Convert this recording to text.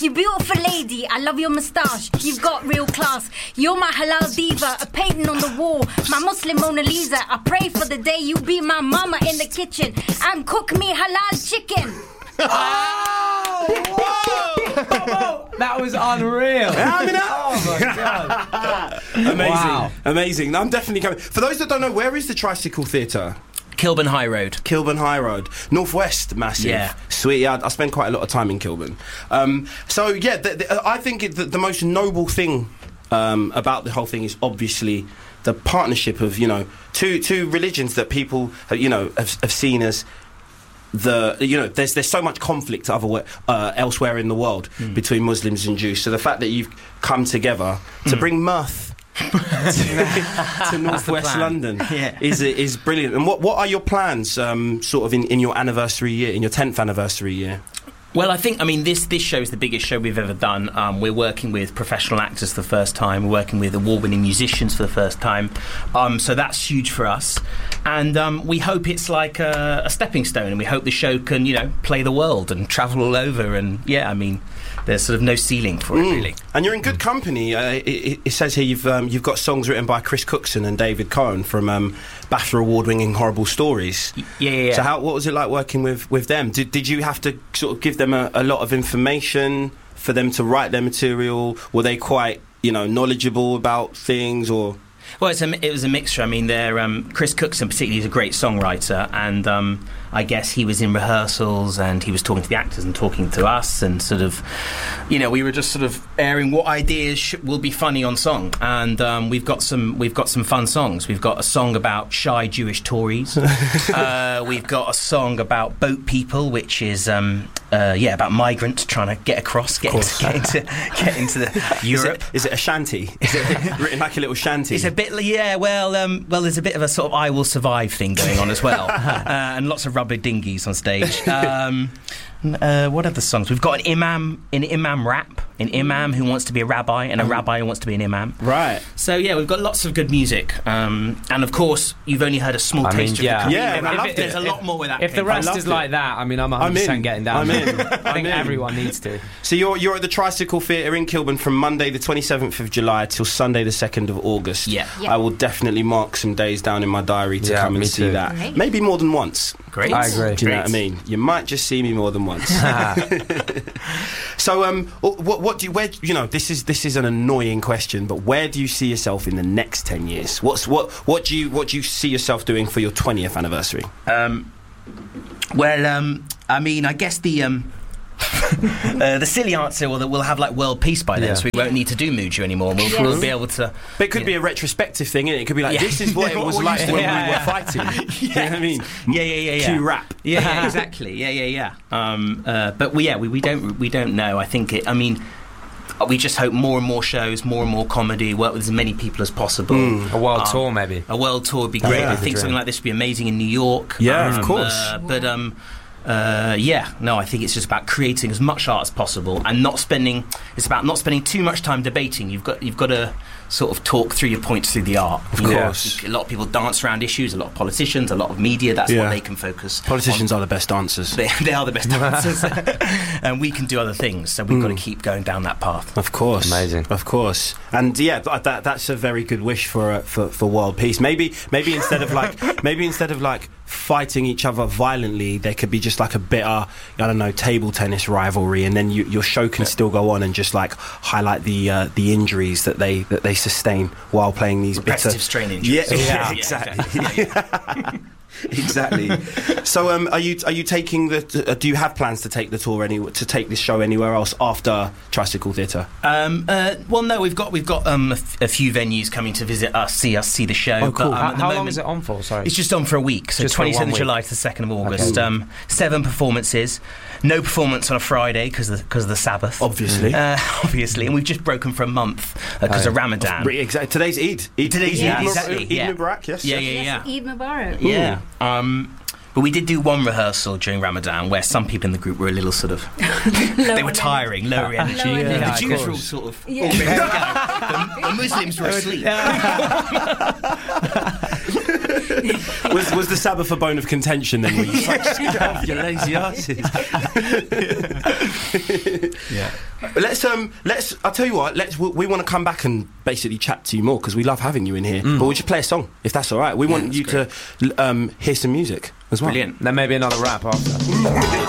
You beautiful lady, I love your moustache. You've got real class. You're my halal diva, a painting on the wall. My Muslim Mona Lisa. I pray for the day you be my mama in the kitchen and cook me halal chicken. Whoa! That was unreal. Oh my god! Amazing, wow. Amazing. I'm definitely coming. For those that don't know, where is the Tricycle Theatre? Kilburn High Road. Kilburn High Road. Northwest, massive. Yeah. Sweet. Yeah, I spend quite a lot of time in Kilburn. So, yeah, I think the most noble thing about the whole thing is obviously the partnership of, two religions that people, have seen as there's so much conflict elsewhere in the world between Muslims and Jews. So the fact that you've come together to bring mirth to Northwest London is brilliant. And what are your plans, sort of in your anniversary year, in your 10th anniversary year? Well, this show is the biggest show we've ever done. We're working with professional actors for the first time. We're working with award-winning musicians for the first time. So that's huge for us. And we hope it's like a stepping stone, and we hope the show can, play the world and travel all over. And, there's sort of no ceiling for it, really. And you're in good company. It says here you've got songs written by Chris Cookson and David Cohen from BAFTA award-winning Horrible Stories. Yeah. So what was it like working with them? Did you have to sort of give them a lot of information for them to write their material? Were they quite, knowledgeable about things, or...? Well, it was a mixture. They're Chris Cookson particularly is a great songwriter, and I guess he was in rehearsals and he was talking to the actors and talking to us, and sort of, we were just sort of airing what ideas will be funny on song. And we've got some fun songs. We've got a song about shy Jewish Tories. We've got a song about boat people, which is about migrants trying to get across, get into the Europe. Is it a shanty? Is it written like a little shanty? It's a bit, well, there's a bit of a sort of I Will Survive thing going on as well, and lots of rubber dinghies on stage. What other songs? We've got an imam rap, an imam who wants to be a rabbi, and a rabbi who wants to be an imam. Right. So we've got lots of good music, and of course you've only heard a small taste of it. There's a lot more with that. If the rest is like that, I'm 100% getting down. I think everyone needs to. So you're at the Tricycle Theatre in Kilburn from Monday the 27th of July till Sunday the 2nd of August. Yeah. I will definitely mark some days down in my diary to come and see that. Great. Maybe more than once. Great. I agree. Do you know what I mean? You might just see me more than once. So, what do you? This is an annoying question, but where do you see yourself in the next 10 years? What do you see yourself doing for your 20th anniversary? I guess the silly answer that we'll have like world peace by then, so we won't need to do Muju anymore. We'll be able to. But it could be a retrospective thing, innit? It could be like, this is what it was like when we were fighting. You know what I mean? Yeah. Cue rap. Yeah, exactly. Yeah. But we don't know. I think we just hope more and more shows, more and more comedy, work with as many people as possible. A world tour, maybe. A world tour would be great. I think something like this would be amazing in New York. Yeah, of course. I think it's just about creating as much art as possible and it's about not spending too much time debating. You've got to sort of talk through your points through the art. Of course. A lot of people dance around issues, a lot of politicians, a lot of media, that's what they can focus Politicians are the best dancers. They are the best dancers. And we can do other things, so we've got to keep going down that path. Of course. Amazing. Of course. And that's a very good wish for world peace. Maybe instead of like fighting each other violently, there could be just like a bitter, table tennis rivalry, and then your show can still go on and just like highlight the injuries that they sustain while playing these repetitive strain injuries. Yeah, exactly. Exactly. So, are you taking the? Do you have plans to take the tour to take this show anywhere else after Tricycle Theatre? Well, no, we've got a few venues coming to visit us, see the show. Oh, cool. But, how long is it on for? Sorry, it's just on for a week. So 27th of July to the 2nd of August. Okay. 7 performances. No performance on a Friday because of the Sabbath. Obviously, and we've just broken for a month because of Ramadan. Exactly. Today's Eid. Today's Eid. Exactly. Eid Mubarak. Yes. Yeah. Eid Mubarak. Yeah. But we did do one rehearsal during Ramadan where some people in the group were a little sort of they were tiring, lower energy. The Jews were all sort of all ready to go. The Muslims were asleep. Was the Sabbath a bone of contention then? Where you like, just get off your lazy asses. Yeah. Let's. I'll tell you what. We want to come back and basically chat to you more because we love having you in here. But we'll just play a song if that's all right. We want you to hear some music as well. Brilliant. Then maybe another rap after.